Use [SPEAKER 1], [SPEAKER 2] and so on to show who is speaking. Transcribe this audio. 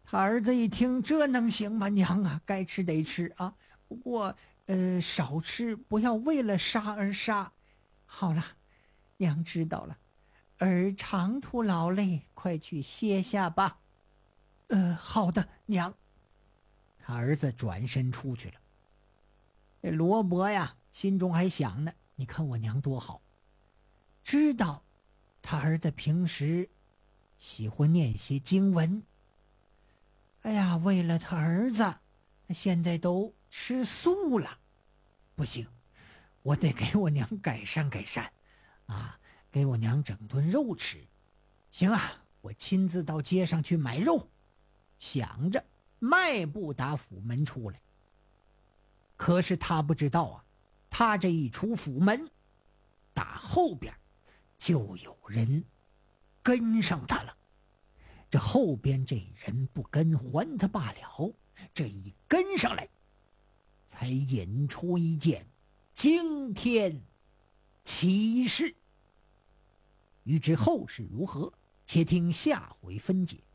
[SPEAKER 1] 他儿子一听，这能行吗？娘啊，该吃得吃啊，不过少吃，不要为了杀而杀。好了，娘知道了，儿长途劳累，快去歇下吧。好的，娘。他儿子转身出去了。这罗伯呀，心中还想呢，你看我娘多好，知道他儿子平时喜欢念些经文。哎呀，为了他儿子，他现在都吃素了。不行，我得给我娘改善改善啊，给我娘整顿肉吃。行啊，我亲自到街上去买肉。想着迈步打府门出来。可是他不知道啊，他这一出府门，打后边就有人跟上他了。这后边这人不跟还他罢了，这一跟上来，才引出一件惊天奇事。欲知后事如何，且听下回分解。